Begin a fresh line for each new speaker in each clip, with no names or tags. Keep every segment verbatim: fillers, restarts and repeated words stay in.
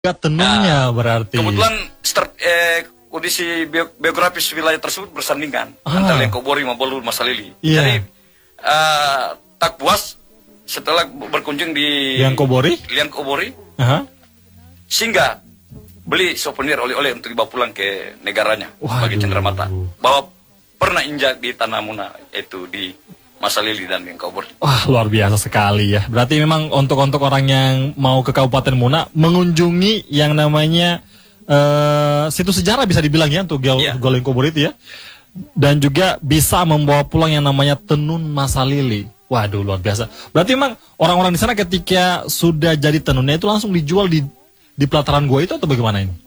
tenunnya
nah,
berarti.
Kebetulan start, eh, kondisi bio, biografis wilayah tersebut bersandingan ah. antara Liangkobori, Mabolur, Masalili. Yeah. Jadi uh, tak puas setelah berkunjung di
Liangkobori,
Liangkobori,
uh -huh.
sehingga beli souvenir oleh-oleh untuk dibawa pulang ke negaranya.
Waduh.
Bagi Cendramata bahwa pernah injak di tanah Muna, itu di Masalili dan Liangkobori.
Wah, luar biasa sekali ya. Berarti memang untuk-untuk orang yang mau ke Kabupaten Muna mengunjungi yang namanya uh, situs sejarah bisa dibilang ya untuk Gol yeah. Liangkobori itu ya. Dan juga bisa membawa pulang yang namanya tenun Masalili. Waduh, luar biasa. Berarti memang orang-orang di sana ketika sudah jadi tenunnya itu langsung dijual di di pelataran gua itu atau bagaimana ini?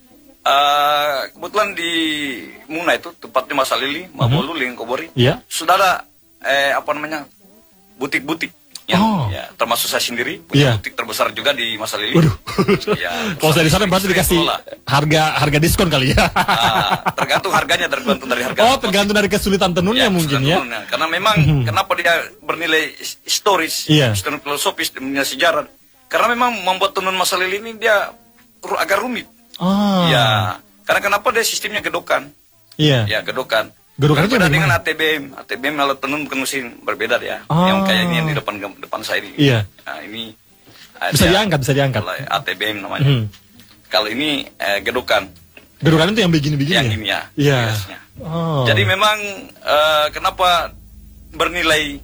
Uh, kebetulan di Muna itu tepatnya Masalili, Mabolur, mm-hmm. Liangkobori.
Yeah.
Sudah ada eh apa namanya butik-butik yang
oh.
ya termasuk saya sendiri punya yeah. butik terbesar juga di Masalili. Waduh.
Ya, kalau saya di sana berarti dikasih harga harga diskon kali ya.
Nah, tergantung harganya, tergantung dari harga.
Oh, tergantung dari kesulitan tenunnya ya, mungkin ya.
Tenunnya. Karena memang hmm. kenapa dia bernilai historis,
yeah.
historis filosofis, punya sejarah. Karena memang membuat tenun Masalili ini dia agak rumit.
Oh.
Ya, karena kenapa dia sistemnya gedokan.
Iya.
Yeah. Ya, gedokan.
Gedokan
berbeda dengan A T B M. A T B M alat tenun bukan mesin, berbeda ya.
Oh.
Yang kayak ini yang di depan depan saya ini.
Iya.
Nah, ini
bisa diangkat, bisa diangkat.
A T B M namanya. Hmm. Kalau ini eh, gedokan.
Gedokan itu yang begini-begini.
Yang
ya?
ini ya.
Iya. Oh.
Jadi memang eh, kenapa bernilai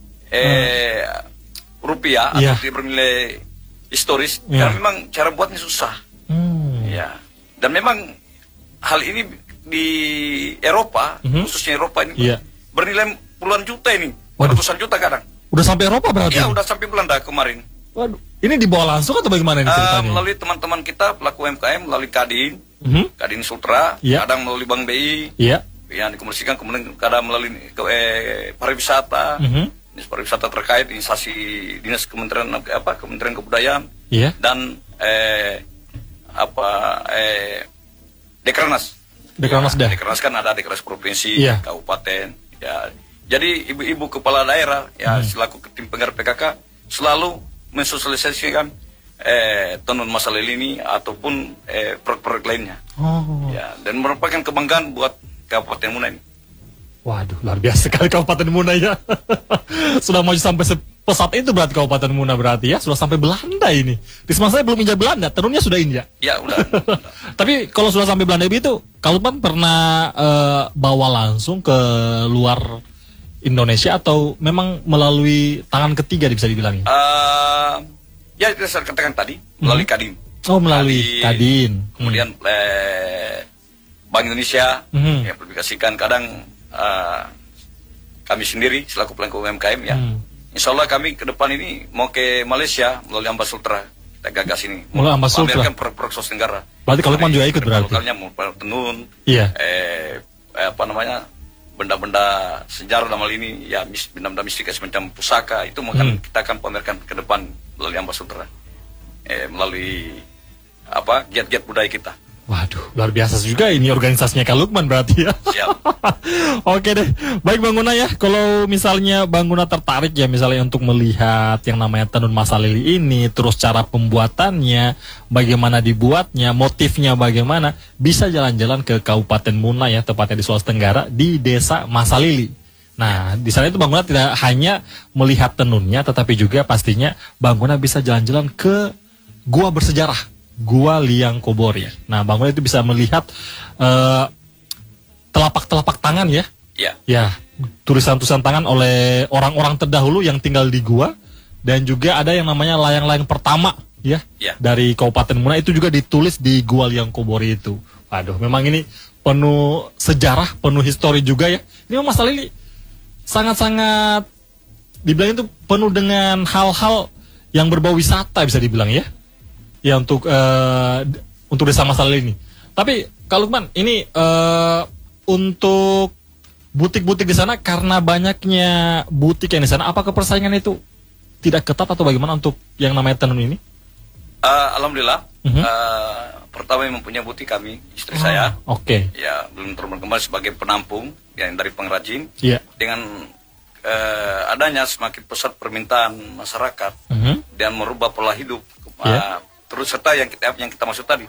eh, hmm. rupiah
yeah.
atau bernilai historis?
Yeah.
Karena memang cara buatnya susah.
Hmm.
Ya. Dan memang hal ini di Eropa, mm-hmm. khususnya Eropa ini
yeah.
bernilai puluhan juta ini,
Waduh.
ratusan juta kadang.
Udah sampai Eropa berarti?
Iya, udah sampai Belanda kemarin.
Waduh, ini dibawa langsung atau bagaimana ini ceritanya?
Uh, melalui teman-teman kita pelaku U M K M, melalui Kadin, mm-hmm. Kadin Sultra, yeah. kadang melalui Bank B I,
yeah.
yang dikomunikasikan, kemudian kadang melalui eh, pariwisata, mm-hmm. dinas pariwisata terkait, instansi dinas Kementerian apa Kementerian Kebudayaan,
yeah.
dan eh, apa eh, Dekrenas.
Dekrenas
ya,
dah.
Dekrenas kan ada Dekrenas provinsi,
yeah.
kabupaten. Ya, jadi ibu-ibu kepala daerah ya hmm. selaku tim penggerak P K K selalu mensosialisasikan eh, tenun Masalili ini ataupun eh, proyek-proyek lainnya.
Oh.
Ya, dan merupakan kebanggaan buat Kabupaten Muna ini.
Waduh, luar biasa sekali Kabupaten Muna ya. Sudah mau sampai pesat itu berarti Kabupaten Muna berarti ya. Sudah sampai Belanda ini. Di semasa saya belum injak Belanda, tenunnya sudah injak.
Ya, udah.
Tapi kalau sudah sampai Belanda itu, kalau Pan pernah uh, bawa langsung ke luar Indonesia atau memang melalui tangan ketiga bisa dibilang?
Uh, ya, saya katakan tadi, melalui hmm. Kadin.
Oh, melalui Kadin. Kadin.
Kemudian hmm. eh, Bank Indonesia hmm. yang publikasikan kadang Uh, kami sendiri selaku pelaku U M K M ya, hmm. Insya Allah kami ke depan ini mau ke Malaysia melalui Ambas Sultra, kita gagas ini
mau pamerkan
produk sos negara.
Berarti kalau Pan juga ikut berarti?
Lokalnya mau tenun,
iya.
eh, eh, apa namanya benda-benda sejarah dalam hal ini ya, benda-benda mistika semacam pusaka itu mau hmm. kita akan pamerkan ke depan melalui Ambas Sultra, eh, melalui apa giat-giat budaya kita.
Waduh, luar biasa juga ini organisasinya Kak Lukman berarti ya.
Siap.
Oke deh, baik Bang Guna ya. Kalau misalnya Bang Guna tertarik ya misalnya untuk melihat yang namanya tenun Masalili ini, terus cara pembuatannya, bagaimana dibuatnya, motifnya bagaimana, bisa jalan-jalan ke Kabupaten Muna ya, tepatnya di Sulawesi Tenggara di Desa Masalili. Nah, di sana itu Bang Guna tidak hanya melihat tenunnya, tetapi juga pastinya Bang Guna bisa jalan-jalan ke gua bersejarah. Gua Liangkobori. Nah, Bang Guna itu bisa melihat telapak-telapak uh, tangan ya.
Iya.
Ya, tulisan-tulisan tangan oleh orang-orang terdahulu yang tinggal di gua, dan juga ada yang namanya layang-layang pertama ya, ya. Dari Kabupaten Muna itu juga ditulis di Gua Liangkobori itu. Waduh, memang ini penuh sejarah, penuh histori juga ya. Ini memang Masalili sangat-sangat dibilang itu penuh dengan hal-hal yang berbau wisata bisa dibilang ya. Ya untuk uh, untuk Desa Masalili ini. Tapi kalau Lukman ini uh, untuk butik-butik di sana karena banyaknya butik yang di sana, apakah persaingan itu tidak ketat atau bagaimana untuk yang namanya tenun ini?
Uh, Alhamdulillah.
Uh-huh.
uh, pertama yang mempunyai butik kami, istri oh, saya.
Oke. Okay.
Ya belum terkembang sebagai penampung yang dari pengrajin.
Iya. Yeah.
Dengan uh, adanya semakin pesat permintaan masyarakat uh-huh. dan merubah pola hidup. Uh, yeah. terus serta yang kita yang kita maksud tadi